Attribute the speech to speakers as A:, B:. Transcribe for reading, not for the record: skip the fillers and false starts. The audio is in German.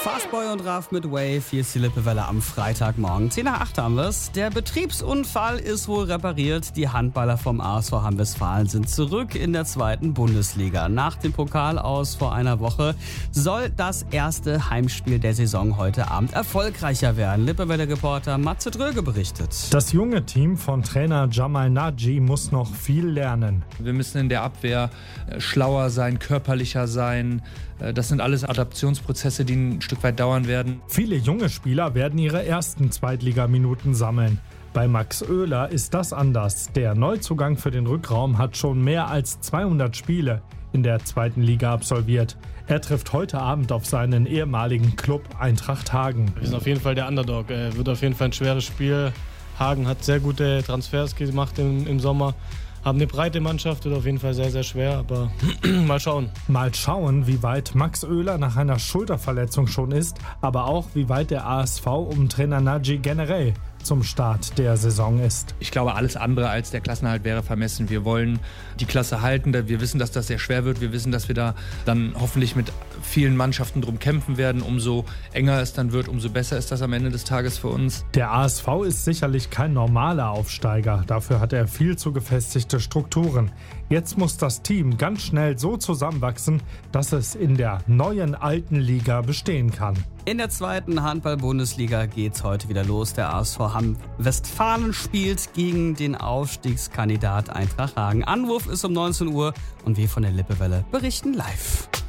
A: Fastboy und Raf mit Wave, hier ist die Lippewelle am Freitagmorgen. 10 nach 8 haben wir's. Der Betriebsunfall ist wohl repariert. Die Handballer vom ASV Hamm-Westfalen sind zurück in der 2. Bundesliga. Nach dem Pokal aus vor einer Woche soll das erste Heimspiel der Saison heute Abend erfolgreicher werden. Lippewelle-Reporter Matze Dröge berichtet.
B: Das junge Team von Trainer Jamal Naji muss noch viel lernen.
C: Wir müssen in der Abwehr schlauer sein, körperlicher sein. Das sind alles Adaptionsprozesse, die ein Stück weit dauern werden.
B: Viele junge Spieler werden ihre ersten Zweitligaminuten sammeln. Bei Max Oehler ist das anders. Der Neuzugang für den Rückraum hat schon mehr als 200 Spiele in der 2. Liga absolviert. Er trifft heute Abend auf seinen ehemaligen Club Eintracht Hagen.
D: Wir sind auf jeden Fall der Underdog. Wird auf jeden Fall ein schweres Spiel. Hagen hat sehr gute Transfers gemacht im Sommer. Haben eine breite Mannschaft, wird auf jeden Fall sehr, sehr schwer, aber mal schauen.
B: Mal schauen, wie weit Max Oehler nach einer Schulterverletzung schon ist, aber auch wie weit der ASV um Trainer Naji generell zum Start der Saison ist.
C: Ich glaube, alles andere als der Klassenerhalt wäre vermessen. Wir wollen die Klasse halten. Wir wissen, dass das sehr schwer wird. Wir wissen, dass wir da dann hoffentlich mit vielen Mannschaften drum kämpfen werden. Umso enger es dann wird, umso besser ist das am Ende des Tages für uns.
B: Der ASV ist sicherlich kein normaler Aufsteiger. Dafür hat er viel zu gefestigte Strukturen. Jetzt muss das Team ganz schnell so zusammenwachsen, dass es in der neuen alten Liga bestehen kann.
A: In der 2. Handball-Bundesliga geht's heute wieder los. Der ASV Hamm-Westfalen spielt gegen den Aufstiegskandidat Eintracht Hagen. Anwurf ist um 19 Uhr und wir von der Lippewelle berichten live.